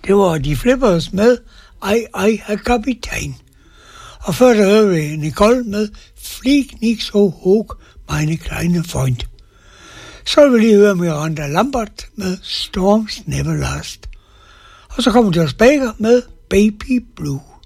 Det var de Flippers med Ej, herr Kapitän. Og før der hører vi Nicole med Flieg nicht so hoch, meine kleine Freund. Så vil vi lige høre Miranda Lambert med Storms Never Last. Og så kommer Josh Baker med Baby Blue.